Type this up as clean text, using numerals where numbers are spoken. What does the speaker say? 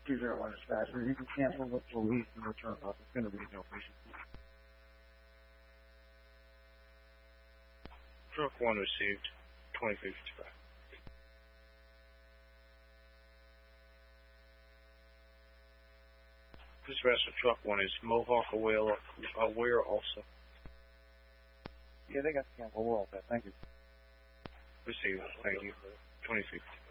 201 dispatcher. You can cancel the police and return us. It's going to be no patient. Truck 1 received 2355. Dispatch of Truck 1 is Mohawk aware also. Yeah, they got the cancel. We're all set. Thank you. Received. Thank you. 2350.